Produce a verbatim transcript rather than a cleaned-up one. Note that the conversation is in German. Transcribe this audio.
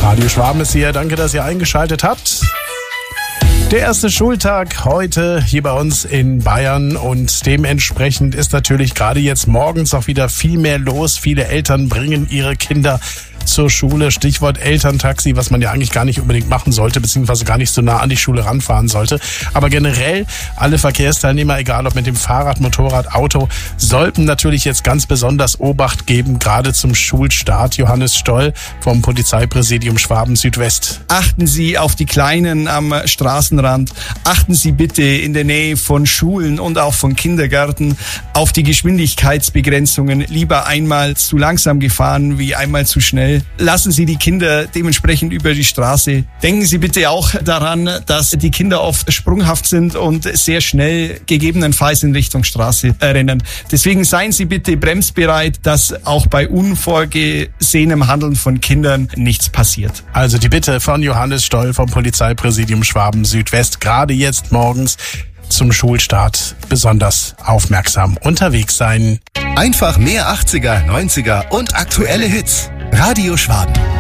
Radio Schwaben ist hier. Danke, dass ihr eingeschaltet habt. Der erste Schultag heute hier bei uns in Bayern und dementsprechend ist natürlich gerade jetzt morgens auch wieder viel mehr los. Viele Eltern bringen ihre Kinder zur Schule. Stichwort Elterntaxi, was man ja eigentlich gar nicht unbedingt machen sollte, beziehungsweise gar nicht so nah an die Schule ranfahren sollte. Aber generell alle Verkehrsteilnehmer, egal ob mit dem Fahrrad, Motorrad, Auto, sollten natürlich jetzt ganz besonders Obacht geben, gerade zum Schulstart. Johannes Stoll vom Polizeipräsidium Schwaben Südwest. Achten Sie auf die Kleinen am Straßenrand. Achten Sie bitte in der Nähe von Schulen und auch von Kindergärten auf die Geschwindigkeitsbegrenzungen. Lieber einmal zu langsam gefahren wie einmal zu schnell. Lassen Sie die Kinder dementsprechend über die Straße. Denken Sie bitte auch daran, dass die Kinder oft sprunghaft sind und sehr schnell gegebenenfalls in Richtung Straße rennen. Deswegen seien Sie bitte bremsbereit, dass auch bei unvorgesehenem Handeln von Kindern nichts passiert. Also die Bitte von Johannes Stoll vom Polizeipräsidium Schwaben Südwest, gerade jetzt morgens zum Schulstart besonders aufmerksam unterwegs sein. Einfach mehr achtziger, neunziger und aktuelle Hits. Radio Schwaben.